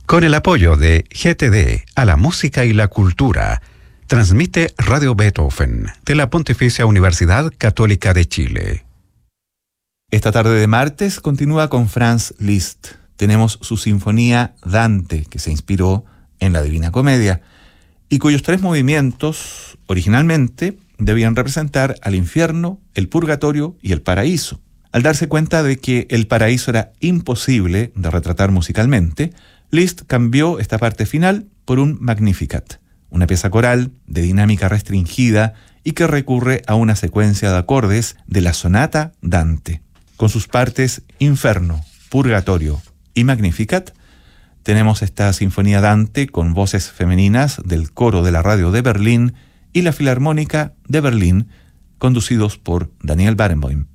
Con el apoyo de GTD a la música y la cultura, transmite Radio Beethoven de la Pontificia Universidad Católica de Chile. Esta tarde de martes continúa con Franz Liszt. Tenemos su sinfonía Dante, que se inspiró en la Divina Comedia, y cuyos 3 movimientos originalmente debían representar al infierno, el purgatorio y el paraíso. Al darse cuenta de que el paraíso era imposible de retratar musicalmente, Liszt cambió esta parte final por un Magnificat, una pieza coral de dinámica restringida y que recurre a una secuencia de acordes de la sonata Dante. Con sus partes Inferno, Purgatorio y Magnificat, tenemos esta sinfonía Dante con voces femeninas del coro de la radio de Berlín y la Filarmónica de Berlín, conducidos por Daniel Barenboim.